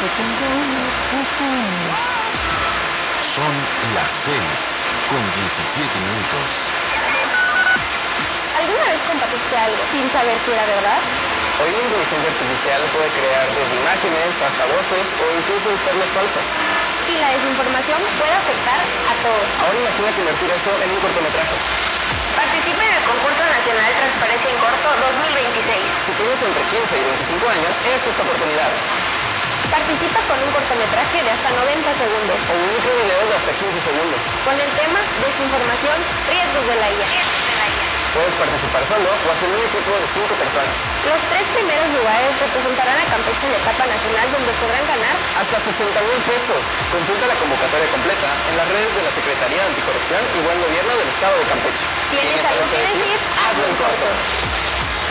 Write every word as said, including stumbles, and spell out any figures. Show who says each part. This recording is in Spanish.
Speaker 1: Son las seis con diecisiete minutos.
Speaker 2: ¿Alguna vez compartiste algo sin saber si era verdad?
Speaker 3: Hoy la inteligencia artificial puede crear desde imágenes hasta voces o incluso historias falsas.
Speaker 2: Y la desinformación puede afectar a todos.
Speaker 3: Ahora imagina convertir eso en un cortometraje.
Speaker 2: Participa en el concurso nacional Transparencia en Corto dos mil veintiséis.
Speaker 3: Si tienes entre quince y veinticinco años, esta es tu oportunidad.
Speaker 2: Participa con un cortometraje de hasta noventa segundos.
Speaker 3: O un microvideo de hasta quince segundos.
Speaker 2: Con el tema Desinformación, riesgos de la I A.
Speaker 3: Puedes participar solo o hasta en un equipo de cinco personas.
Speaker 2: Los tres primeros lugares representarán a Campeche en la etapa nacional, donde podrán ganar
Speaker 3: hasta sesenta mil pesos. Consulta la convocatoria completa en las redes de la Secretaría de Anticorrupción y Buen Gobierno del Estado de Campeche.
Speaker 2: ¿Tienes